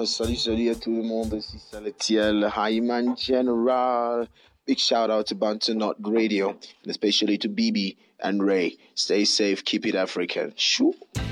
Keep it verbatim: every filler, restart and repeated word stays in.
monde, salut, salut à tout le monde, ici Salatiel, Hyman General. Big shout out to Bantu Not Radio, and especially to B B and Ray. Stay safe, keep it African. Shoo.